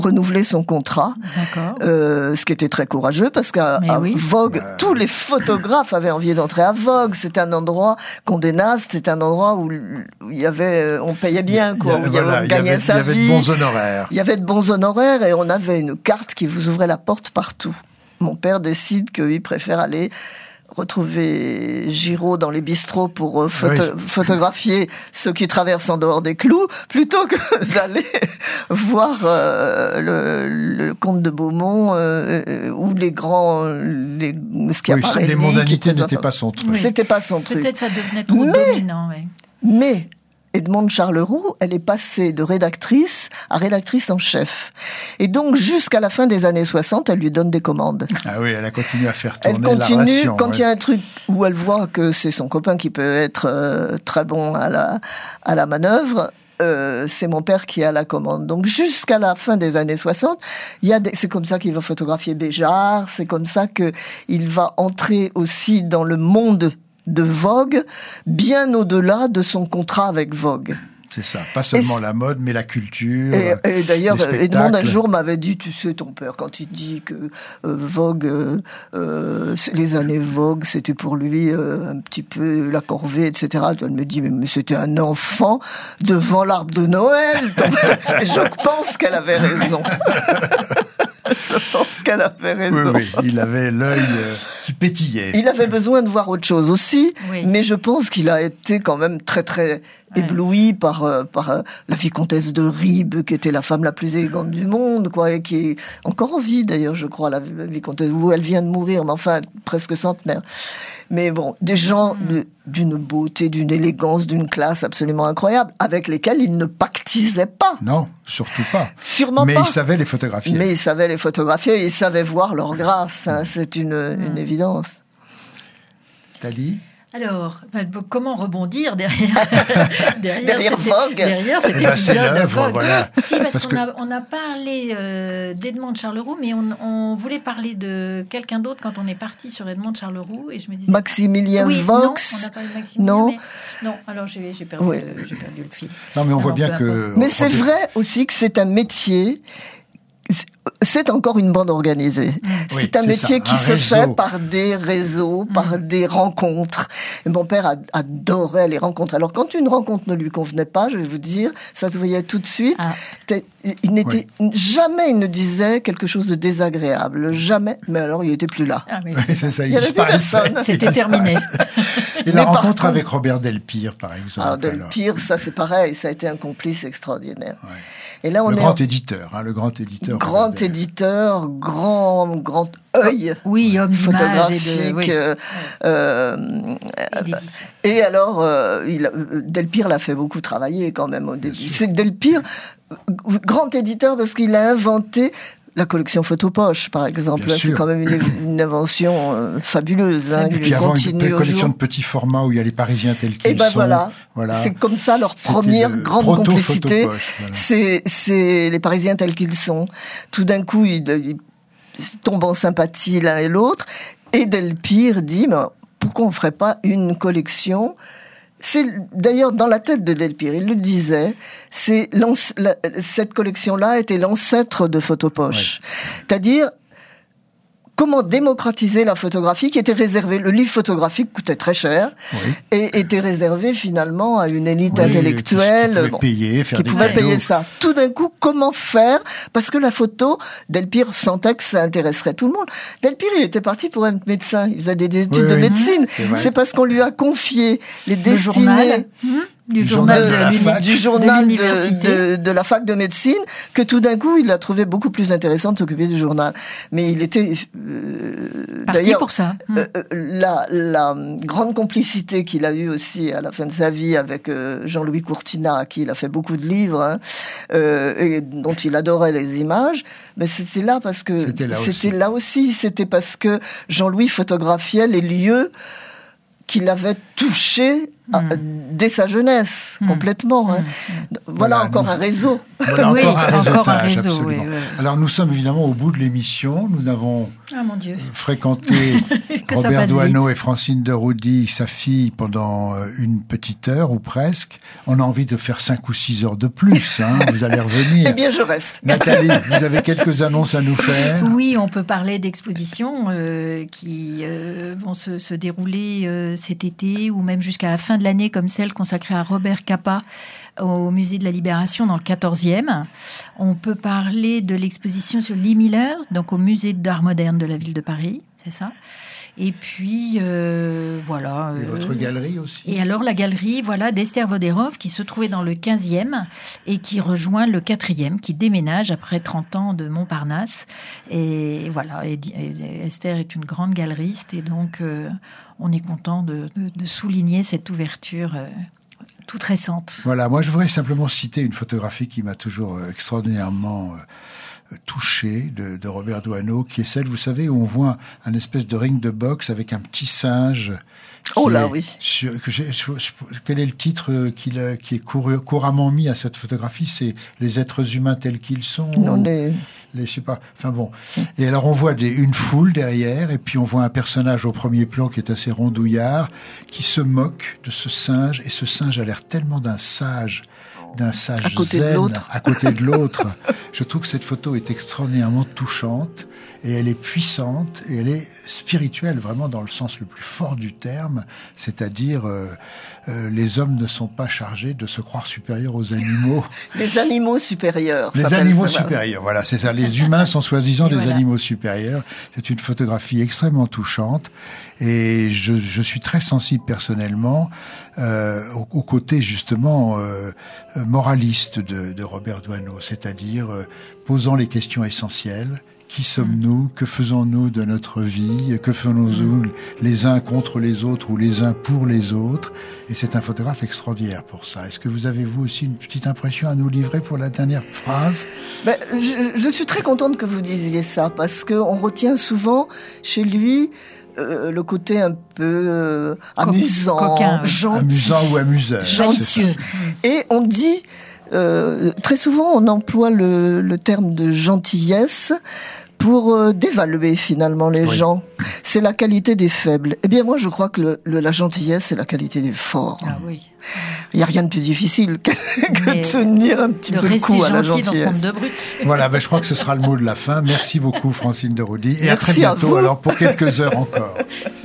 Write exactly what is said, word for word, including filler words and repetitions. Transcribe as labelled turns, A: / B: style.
A: renouveler son contrat, euh, ce qui était très courageux parce qu'à oui. Vogue, euh... tous les photographes avaient envie d'entrer à Vogue. C'était un endroit Condé Nast, c'était un endroit où il y avait, on payait bien, quoi,
B: il y a,
A: où
B: voilà,
A: on gagnait sa vie.
B: Il y avait de bons honoraires.
A: Il y avait de bons honoraires et on avait une carte qui vous ouvrait la porte partout. Mon père décide qu'il préfère aller retrouver Giraud dans les bistrots pour photo- oui. photographier ceux qui traversent en dehors des clous, plutôt que d'aller voir euh, le, le comte de Beaumont euh, ou les grands, les Schiaparelli.
B: Oui, les mondanités n'étaient pas son truc.
A: Oui. C'était pas son truc.
C: Peut-être ça devenait trop mais, dominant. Oui.
A: Mais Edmonde Charleroux, elle est passée de rédactrice à rédactrice en chef. Et donc, jusqu'à la fin des années soixante, elle lui donne des commandes.
B: Ah oui, elle a continué à faire tourner
A: elle continue,
B: la ration.
A: Quand il
B: ouais.
A: y a un truc où elle voit que c'est son copain qui peut être euh, très bon à la, à la manœuvre, euh, c'est mon père qui a la commande. Donc, jusqu'à la fin des années soixante, il y a des, c'est comme ça qu'il va photographier Béjart, c'est comme ça qu'il va entrer aussi dans le monde de Vogue, bien au-delà de son contrat avec Vogue.
B: C'est ça, pas seulement la mode, mais la culture.
A: Et, et d'ailleurs, Edmond un jour m'avait dit, tu sais, ton père, quand il dit que euh, Vogue, euh, euh, les années Vogue, c'était pour lui euh, un petit peu la corvée, et cetera. Elle me dit, mais, mais c'était un enfant devant l'arbre de Noël. Je pense qu'elle avait raison. Je pense qu'elle avait raison.
B: Oui, oui, il avait l'œil euh, qui pétillait.
A: Il avait besoin de voir autre chose aussi,
C: oui.
A: mais je pense qu'il a été quand même très très ouais. ébloui par euh, par euh, la vicomtesse de Ribes, qui était la femme la plus élégante du monde, quoi, et qui est encore en vie d'ailleurs, je crois, la, la vicomtesse, où elle vient de mourir, mais enfin presque centenaire. Mais bon, des gens mmh. de, d'une beauté, d'une élégance, d'une classe absolument incroyable, avec lesquels il ne pactisait pas.
B: Non, surtout pas.
A: Sûrement
B: mais
A: pas.
B: Mais il savait les photographier.
A: Mais il savait les photographier et il savait voir leur grâce. Hein, c'est une, mmh. une évidence.
B: Thalie ?
C: Alors, comment rebondir derrière
A: derrière, derrière Vogue
C: derrière cet
B: eh ben,
C: épisode de Vogue.
B: Voilà.
C: Si, parce, parce qu'on
B: que...
C: a, on a parlé euh, d'Edmond Charleroux, mais on, on voulait parler de quelqu'un d'autre quand on est parti sur Edmond Charleroux, et je me disais
A: Maximilien
C: oui,
A: Vox.
C: Non, on n'a pas eu Maximilien.
A: Non,
C: mais, non. Alors j'ai, j'ai, perdu,
A: oui.
C: le, j'ai perdu le fil.
B: Non, mais on
C: alors,
B: voit bien que.
A: Mais c'est vrai aussi que c'est un métier. C'est encore une bande organisée.
B: Oui,
A: c'est un
B: c'est
A: métier
B: ça,
A: qui
B: un
A: se
B: réseau.
A: fait par des réseaux, mmh. par des rencontres. Et mon père adorait les rencontres. Alors, quand une rencontre ne lui convenait pas, je vais vous dire, ça se voyait tout de suite. Ah. Il n'était oui. jamais, il ne disait quelque chose de désagréable, jamais. Mais alors, il était plus là.
C: Ah oui,
B: c'est, c'est ça, il, il disparaissait.
C: C'était terminé.
B: Et la rencontre contre, avec Robert Delpire, par exemple.
A: Alors, Delpire, ça c'est pareil, ça a été un complice extraordinaire.
B: Ouais.
A: Et là, on
B: le
A: est
B: grand
A: en...
B: éditeur, hein, le grand éditeur.
A: Grand éditeur, grand, grand œil.
C: Oui, homme
A: photographique.
C: Et, de, oui.
A: euh, euh, et, et alors, euh, il, Delpire l'a fait beaucoup travailler quand même au début. C'est Delpire, grand éditeur parce qu'il a inventé la collection photopoche, par exemple. Là, c'est quand même une, une invention euh, fabuleuse. Hein,
B: et puis avant une collection de petits formats où il y a les Parisiens tels qu'ils
A: et ben
B: sont.
A: Voilà.
B: voilà.
A: C'est comme ça leur C'était première grande complicité.
B: Voilà.
A: C'est, c'est les Parisiens tels qu'ils sont. Tout d'un coup, ils, ils tombent en sympathie l'un et l'autre. Et Delpire dit, mais pourquoi on ne ferait pas une collection ? C'est d'ailleurs dans la tête de Delpire, il le disait, c'est la, cette collection-là était l'ancêtre de Photopoche. Ouais. C'est-à-dire, comment démocratiser la photographie qui était réservée, le livre photographique coûtait très cher, oui. et était réservé finalement à une élite oui, intellectuelle
B: qui, qui pouvait, bon, payer, faire
A: qui
B: des
A: pouvait payer ça. Tout d'un coup, comment faire ? Parce que la photo, Delpire sentait que ça intéresserait tout le monde. Delpire, il était parti pour être médecin, il faisait des études oui, de oui. médecine. C'est, c'est parce qu'on lui a confié les
C: le
A: destinées...
C: Journal. Mmh. Du,
B: du
C: journal,
B: journal, de,
C: de,
B: la fac.
A: du journal
C: de,
A: de, de, de la fac de médecine, que tout d'un coup, il a trouvé beaucoup plus intéressant de s'occuper du journal. Mais il était... Euh,
C: Parti
A: d'ailleurs,
C: pour ça.
A: Euh, la, la grande complicité qu'il a eue aussi à la fin de sa vie avec euh, Jean-Louis Courtinat, à qui il a fait beaucoup de livres, hein, euh, et dont il adorait les images, mais c'était là parce que...
B: C'était là
A: c'était
B: aussi.
A: là aussi. C'était parce que Jean-Louis photographiait les lieux qu'il avait touché mmh. dès sa jeunesse, mmh. complètement. Mmh. Hein. Voilà, voilà encore nous... un réseau.
B: Voilà
C: oui,
B: encore un
C: encore un
B: réseautage,
C: réseau,
B: absolument.
C: Oui, oui.
B: Alors nous sommes évidemment au bout de l'émission. Nous n'avons
C: Ah mon Dieu.
B: fréquenté Robert Doisneau et Francine de Roudy, sa fille, pendant une petite heure ou presque. On a envie de faire cinq ou six heures de plus. Hein. Vous allez revenir.
A: Eh bien, je reste.
B: Nathalie, vous avez quelques annonces à nous faire?
C: Oui, on peut parler d'expositions euh, qui euh, vont se, se dérouler euh, cet été ou même jusqu'à la fin de l'année, comme celle consacrée à Robert Capa au Musée de la Libération dans le quatorzième. On peut parler de l'exposition sur Lee Miller, donc au Musée d'art moderne de la ville de Paris, c'est ça. Et puis, euh, voilà.
B: Et euh, votre galerie aussi.
C: Et alors, la galerie, voilà, d'Esther Voderov, qui se trouvait dans le quinzième et qui rejoint le quatrième, qui déménage après trente ans de Montparnasse. Et voilà, et, et Esther est une grande galeriste et donc, euh, on est content de, de, de souligner cette ouverture euh, toute récente.
B: Voilà, moi, je voudrais simplement citer une photographie qui m'a toujours euh, extraordinairement... Euh, touché de, de Robert Doisneau, qui est celle, vous savez, où on voit un espèce de ring de boxe avec un petit singe.
A: Oh là, oui.
B: Sur, que j'ai, je, je, quel est le titre qui, qui est couru, couramment mis à cette photographie? C'est les êtres humains tels qu'ils sont.
A: Non, les...
B: les, je sais pas. Enfin bon. Et alors on voit des, une foule derrière, et puis on voit un personnage au premier plan qui est assez rondouillard, qui se moque de ce singe, et ce singe a l'air tellement d'un sage. d'un sage
A: à côté
B: zen
A: de l'autre.
B: à côté de l'autre. Je trouve que cette photo est extraordinairement touchante et elle est puissante et elle est spirituelle, vraiment dans le sens le plus fort du terme, c'est-à-dire euh, euh, les hommes ne sont pas chargés de se croire supérieurs aux animaux.
A: Les animaux supérieurs.
B: Les animaux supérieurs, voilà, c'est ça. Les humains sont soi-disant des voilà. animaux supérieurs. C'est une photographie extrêmement touchante. Et je, je suis très sensible personnellement euh, au, au côté justement euh, moraliste de, de Robert Doisneau, c'est-à-dire euh, posant les questions essentielles. Qui sommes-nous? Que faisons-nous de notre vie? Que faisons-nous les uns contre les autres ou les uns pour les autres? Et c'est un photographe extraordinaire pour ça. Est-ce que vous avez, vous aussi, une petite impression à nous livrer pour la dernière phrase?
A: Ben, je, je suis très contente que vous disiez ça, parce qu'on retient souvent chez lui euh, le côté un peu euh, amusant,
C: coquin,
A: gentil.
B: Amusant ou amuseur.
A: Gentil. Et on dit... Euh, très souvent, on emploie le, le terme de gentillesse pour euh, dévaluer finalement les oui. gens. C'est la qualité des faibles. Eh bien, moi, je crois que le, le, la gentillesse, c'est la qualité des forts.
C: Ah oui.
A: Il n'y a rien de plus difficile que, que tenir un petit peu le coup à la gentillesse.
C: Dans ce monde de brut.
B: Voilà, ben, je crois que ce sera le mot de la fin. Merci beaucoup, Francine de Roudy. Et
A: Merci
B: à très bientôt,
A: à
B: alors pour quelques heures encore.